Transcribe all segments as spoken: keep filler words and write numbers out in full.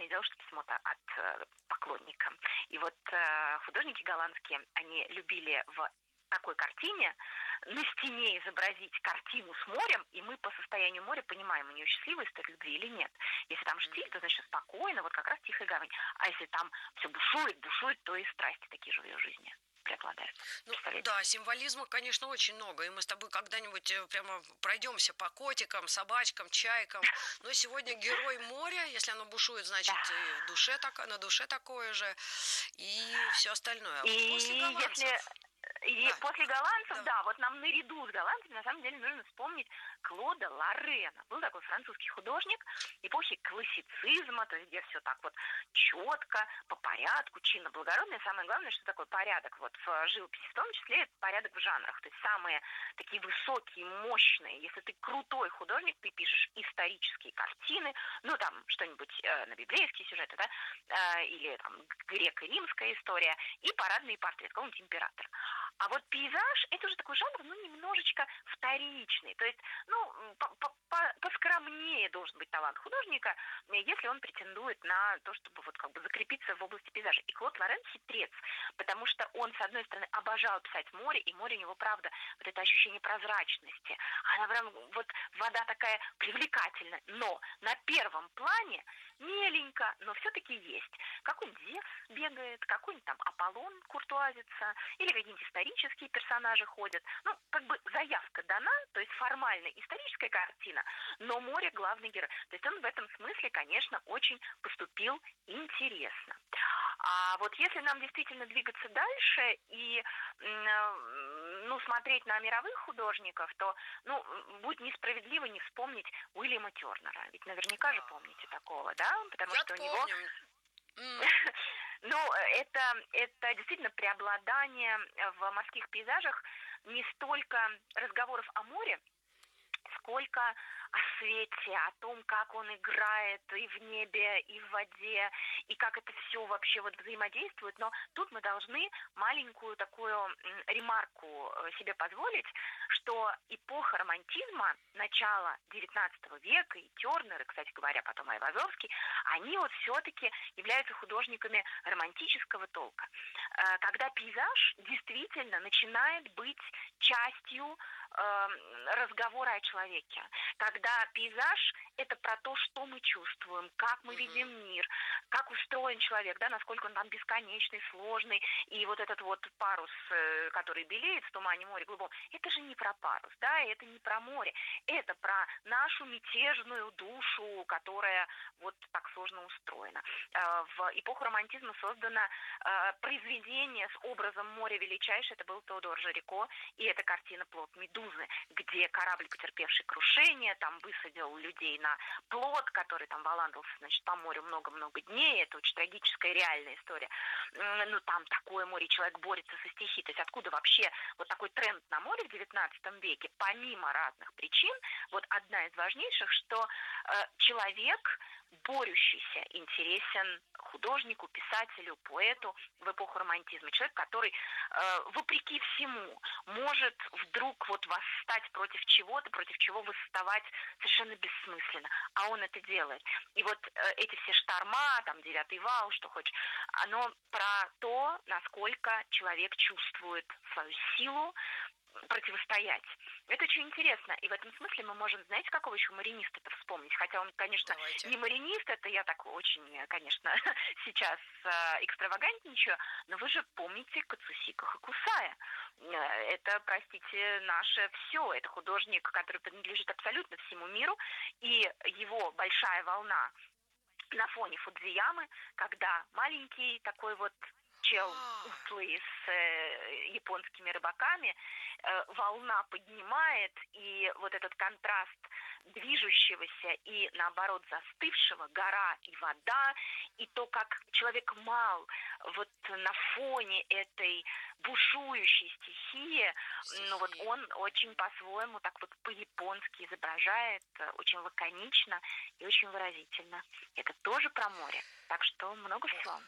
понятное дело, что письмо от э, поклонника. И вот э, художники голландские, они любили в такой картине на стене изобразить картину с морем, и мы по состоянию моря понимаем, у нее счастливая история любви или нет. Если там штиль, то значит спокойно, вот как раз тихая гавань. А если там все бушует, бушует, то и страсти такие же в ее жизни преобладают. Ну, да, символизма, конечно, очень много. И мы с тобой когда-нибудь прямо пройдемся по котикам, собачкам, чайкам. Но сегодня герой моря, если оно бушует, значит, Да. и в душе так, на душе такое же, и все остальное. И После голландцев... если... И да. после голландцев, да. да, вот нам наряду с голландцами, на самом деле, нужно вспомнить Клода Лорена. Был такой французский художник эпохи классицизма, то есть где все так вот четко, по порядку, чинно, благородно. И самое главное, что такое порядок вот в живописи, в том числе это порядок в жанрах. То есть самые такие высокие, мощные. Если ты крутой художник, ты пишешь исторические картины, ну там что-нибудь э, на библейские сюжеты, да, э, или там греко-римская история, и парадный портрет какого-нибудь императора. А вот пейзаж – это уже такой жанр, ну, немножечко вторичный. То есть, ну, поскромнее должен быть талант художника, если он претендует на то, чтобы вот как бы закрепиться в области пейзажа. И Клод Лорен хитрец, потому что он, с одной стороны, обожал писать море, и море у него, правда, вот это ощущение прозрачности. Она прям, вот вода такая привлекательная, но на первом плане меленько, но все-таки есть. Какой-нибудь Зевс бегает, какой-нибудь там Аполлон куртуазится, или какие-нибудь исторические персонажи ходят. Ну, как бы заявка дана, то есть формально историческая картина, но море главный герой. То есть он в этом смысле, конечно, очень поступил интересно. А вот если нам действительно двигаться дальше и ну, смотреть на мировых художников, то ну, будет несправедливо не вспомнить Уильяма Тернера. Ведь наверняка же помните такого, да? Потому Я что у помню. него... Ну, это, это действительно преобладание в морских пейзажах не столько разговоров о море, сколько о свете, о том, как он играет и в небе, и в воде, и как это все вообще вот взаимодействует. Но тут мы должны маленькую такую ремарку себе позволить, что эпоха романтизма, начала девятнадцатого века, и Тернер, и, кстати говоря, потом Айвазовский, они вот все-таки являются художниками романтического толка. Когда пейзаж действительно начинает быть частью разговора о человеке. Когда пейзаж – это про то, что мы чувствуем, как мы видим мир, как устроен человек, да, насколько он там бесконечный, сложный. И вот этот вот парус, который белеет в тумане моря голубом, это же не про парус, да, это не про море. Это про нашу мятежную душу, которая вот так сложно устроена. В эпоху романтизма создано произведение с образом моря величайшее, это был Теодор Жирико, и эта картина «Плот Медузы», где корабль, потерпевший крушение, там высадил людей на плот, который там валандался, значит, по морю много-много дней. Это очень трагическая реальная история. Ну, там такое море, человек борется со стихией. То есть откуда вообще вот такой тренд на море в девятнадцатом веке, помимо разных причин, вот одна из важнейших, что э, человек, борющийся, интересен художнику, писателю, поэту в эпоху романтизма. Человек, который, э, вопреки всему, может вдруг вот восстать против чего-то, против чего восставать совершенно бессмысленно. А он это делает. И вот э, эти все шторма, там, девятый вал, что хочешь, оно про то, насколько человек чувствует свою силу, противостоять. Это очень интересно. И в этом смысле мы можем, знаете, какого еще мариниста-то вспомнить? Хотя он, конечно, Давайте. не маринист, это я так очень, конечно, сейчас э, экстравагантничаю, но вы же помните Кацусика Хокусая. Это, простите, наше все. Это художник, который принадлежит абсолютно всему миру, и его большая волна на фоне Фудзиямы, когда маленький такой вот чел утлый с э, японскими рыбаками, э, волна поднимает, и вот этот контраст движущегося и, наоборот, застывшего, гора и вода, и то, как человек мал вот на фоне этой бушующей стихии, ну вот он очень по-своему, так вот по-японски изображает, очень лаконично и очень выразительно. Это тоже про море, так что много всего.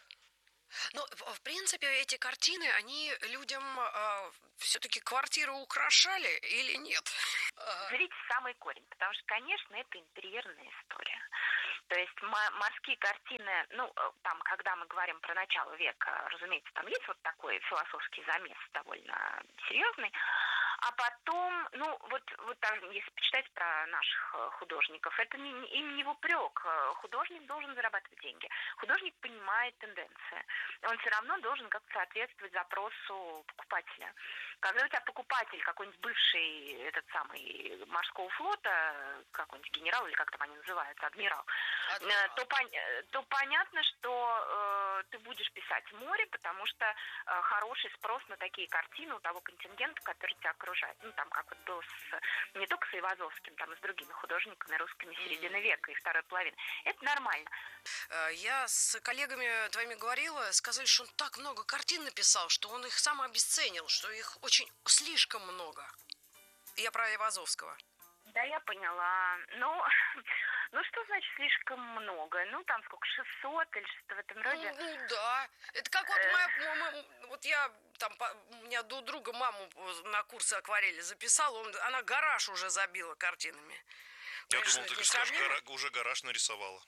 Ну, в принципе, эти картины, они людям э, все-таки квартиру украшали или нет? Зрите самый корень, потому что, конечно, это интерьерная история. То есть морские картины, ну, там, когда мы говорим про начало века, разумеется, там есть вот такой философский замес довольно серьезный. А потом, ну, вот, вот там, если почитать про наших художников, это не, им не в упрек. Художник должен зарабатывать деньги. Художник понимает тенденции. Он все равно должен как-то соответствовать запросу покупателя. Когда у тебя покупатель, какой-нибудь бывший этот самый морского флота, какой-нибудь генерал, или как там они называются, адмирал, адмирал. То, то понятно, что э, ты будешь писать море, потому что э, хороший спрос на такие картины у того контингента, который тебя окружает. Ну, там, как вот было с, не только с Айвазовским, там и с другими художниками русскими середины века и второй половины. Это нормально. Я с коллегами твоими говорила, сказали, что он так много картин написал, что он их сам обесценил, что их очень слишком много. Я про Айвазовского. Да, я поняла. Ну, ну что значит слишком много? Ну, там сколько, шестьсот или что-то в этом роде? Ну, ну да. Это как вот моя, моя, вот я там, у меня до друга маму на курсы акварели записала, он, она гараж уже забила картинами. Я Конечно, думал, ты скажешь, гора, уже гараж нарисовала.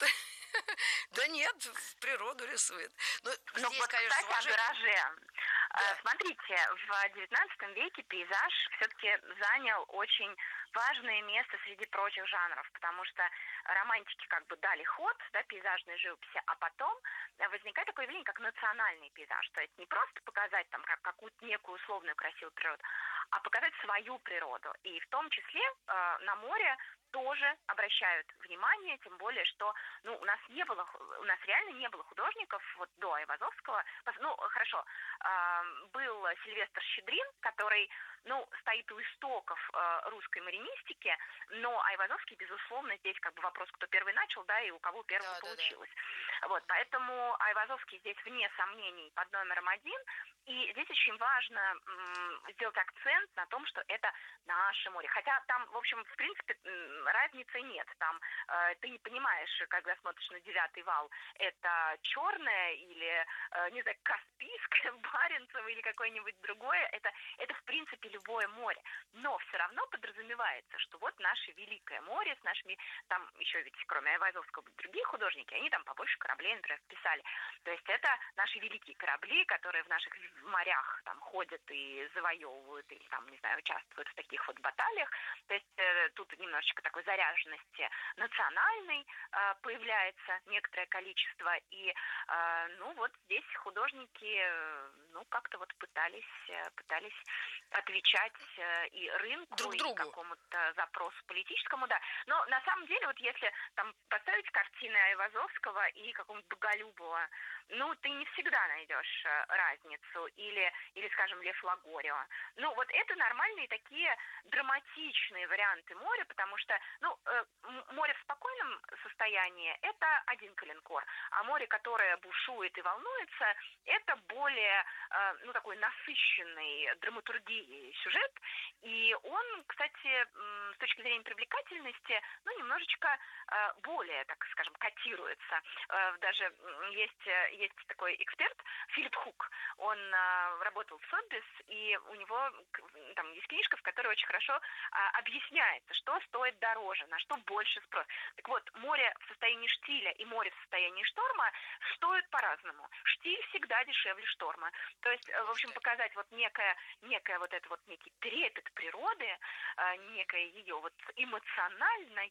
Да нет, в природу рисует. Ну, ну здесь, вот, конечно, кстати, о гараже. Да. Смотрите, в девятнадцатом веке пейзаж все-таки занял очень важное место среди прочих жанров, потому что романтики как бы дали ход, да, пейзажной живописи, а потом возникает такое явление, как национальный пейзаж. То есть не просто показать там как, какую-то некую условную красивую природу, а показать свою природу. И в том числе э, на море тоже обращают внимание, тем более, что ну, у нас не было, у нас реально не было художников вот до Айвазовского. Ну, хорошо, э, был Сильвестр Щедрин, который, ну, стоит у истоков э, русской маринистики, но Айвазовский, безусловно, здесь как бы вопрос, кто первый начал, да, и у кого первым да, получилось. Да, да. Вот, поэтому Айвазовский здесь вне сомнений под номером один, и здесь очень важно м, сделать акцент на том, что это наше море. Хотя там, в общем, в принципе, разницы нет. Там э, ты не понимаешь, когда смотришь на девятый вал, это черное или, э, не знаю, Каспийское, Баренцево или какое-нибудь другое. Это, это, в принципе, любое море. Но все равно подразумевается, что вот наше великое море с нашими, там еще ведь кроме Айвазовского другие художники, они там побольше кораблей, например, писали. То есть это наши великие корабли, которые в наших морях там ходят и завоевывают, или там, не знаю, участвуют в таких вот баталиях. То есть э, тут немножечко такой заряженности национальной э, появляется некоторое количество. И, э, ну, вот здесь художники, э, ну, как-то вот пытались, э, пытались отвечать э, и рынку, друг и другу. Какому-то запросу политическому, да. Но на самом деле, вот если там поставить картины Айвазовского и какого-нибудь Боголюбова, ну, ты не всегда найдешь э, разницу. Или, или, скажем, Лев Лагорио. Ну, вот это нормальные такие драматичные варианты моря, потому что, ну, э, море в спокойном состоянии – это один калинкор, а море, которое бушует и волнуется, это более, э, ну, такой насыщенный драматургией сюжет, и он, кстати, с точки зрения привлекательности, ну, немножечко э, более, так скажем, котируется. Э, даже есть, есть такой эксперт Филипп Хук, он э, работал в Сотбис, и у него там есть книжка, в которой очень хорошо а, объясняется, что стоит дороже, на что больше спрос. Так вот, море в состоянии штиля и море в состоянии шторма стоят по-разному. Штиль всегда дешевле шторма. То есть, в общем, показать вот некое, некое вот это вот некий трепет природы, а, некое ее вот эмоциональное,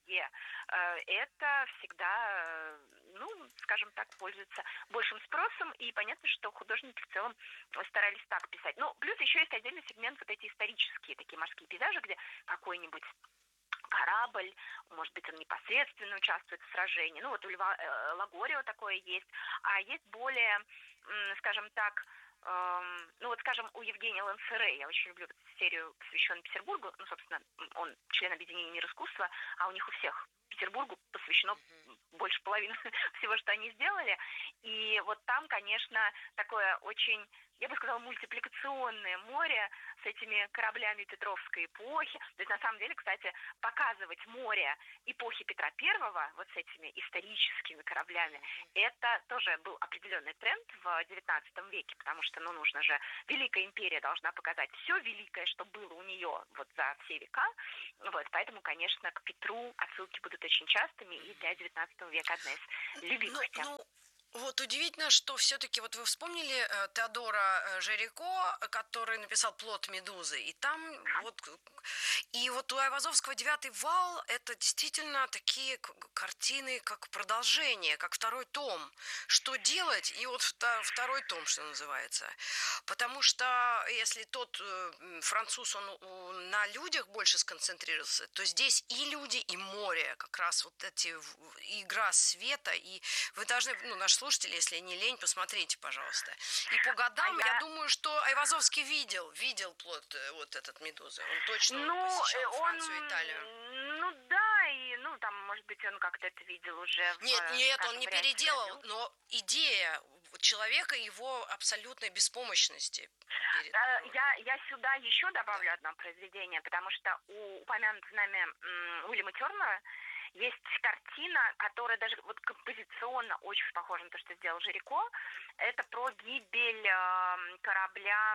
а, это всегда, ну, скажем так, пользуется большим спросом, и понятно, что художники в целом старались так писать. Ну, плюс еще есть отдельный сегмент вот эти исторические такие морские пейзажи, где какой-нибудь корабль, может быть, он непосредственно участвует в сражении. Ну, вот у Льва э, Лагорио такое есть. А есть более, м, скажем так, эм, ну, вот, скажем, у Евгения Лансере, я очень люблю серию, посвященную Петербургу, ну, собственно, он член объединения «Мир искусства», а у них у всех Петербургу посвящено больше половины всего, что они сделали. И вот там, конечно, такое очень, я бы сказала, мультипликационное море с этими кораблями Петровской эпохи. То есть, на самом деле, кстати, показывать море эпохи Петра Первого вот с этими историческими кораблями, это тоже был определенный тренд в девятнадцатом веке, потому что, ну, нужно же, Великая империя должна показать все великое, что было у нее вот за все века. Вот, поэтому, конечно, к Петру отсылки будут очень частыми, и для девятнадцатого века одна из любимых ну, тем. Ну... Вот удивительно, что все-таки, вот вы вспомнили э, Теодора э, Жирико, который написал «Плод Медузы», и там вот, и вот у Айвазовского «Девятый вал» это действительно такие картины, как продолжение, как второй том. Что делать? И вот второй том, что называется. Потому что если тот э, француз, он у, на людях больше сконцентрировался, то здесь и люди, и море, как раз вот эти, игра света, и вы должны, ну, наш слушатели, если не лень, посмотрите, пожалуйста. И по годам, а я... я думаю, что Айвазовский видел, видел плод вот этот «Медузы». Он точно ну, посещал он... Францию, Италию. Ну да, и, ну, там, может быть, он как-то это видел уже. Нет, в, нет, он не переделал, ходил. но идея человека, его абсолютной беспомощности. Перед... Я, я сюда еще добавлю да. одно произведение, потому что у упомянутого нами м, Уильяма Тернера есть картина, которая даже вот композиционно очень похожа на то, что сделал Жирико. Это про гибель э, корабля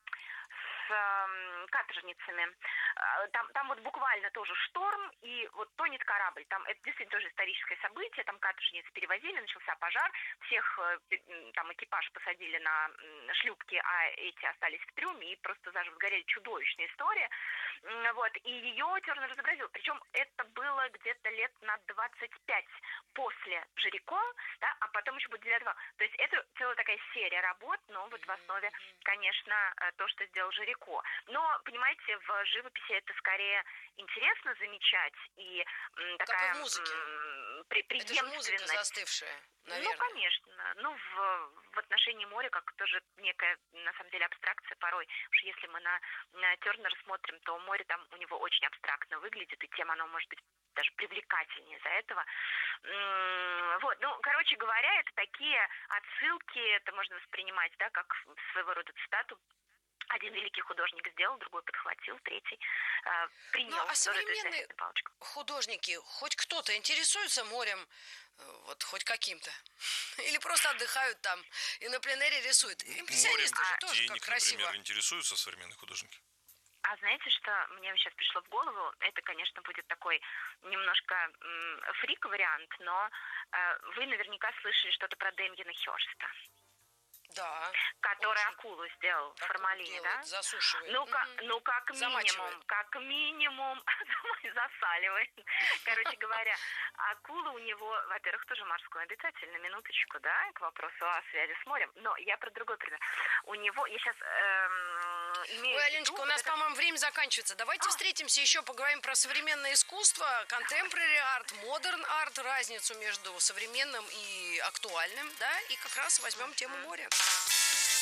с э, каторжницами. Там, там вот буквально тоже шторм, и вот тонет корабль. Там это действительно тоже историческое событие. Там каторжниц перевозили, начался пожар. Всех там экипаж посадили на шлюпки, а эти остались в трюме и просто заживо сгорели. Чудовищная история. Вот. И ее Тернер изобразил. Причем это было где-то лет на двадцать пять после Жирико, да, а потом еще будет «Девятый вал». То есть это целая такая серия работ, но вот в основе, конечно, то, что сделал Жирико. Но, понимаете, в живописи это скорее интересно замечать и м, такая... Как и в музыке. М, при, это же музыка застывшая, наверное. Ну, конечно. Ну, в, в отношении моря, как тоже некая, на самом деле, абстракция порой. Потому что если мы на, на Тернера смотрим, то море там у него очень абстрактно выглядит, и тем оно может быть даже привлекательнее из-за этого. Вот, ну, короче говоря, это такие отсылки, это можно воспринимать, да, как своего рода цитату. Один великий художник сделал, другой подхватил, третий э, принял. Ну, а современные художники, хоть кто-то интересуется морем, вот хоть каким-то? Или просто отдыхают там и на пленэре рисуют? Импрессионисты морем же тоже денег, как красиво. Например, интересуются современные художники? А знаете, что мне сейчас пришло в голову? Это, конечно, будет такой немножко м, фрик-вариант, но э, вы наверняка слышали что-то про Дэмьена Хёрста. Да. Который акулу сделал в формалине, да? Засушивает. Ну, как, ну, как Замачивает. минимум, как минимум, засаливает. Короче говоря, акула у него, во-первых, тоже морской обитатель, на минуточку, да, к вопросу о связи с морем. Но я про другой пример. У него, я сейчас эм, имею... Ой, Аленочка, у нас, это... по-моему, время заканчивается. Давайте а. встретимся, еще поговорим про современное искусство, contemporary art, modern art, разницу между современным и актуальным, да, и как раз возьмем тему моря.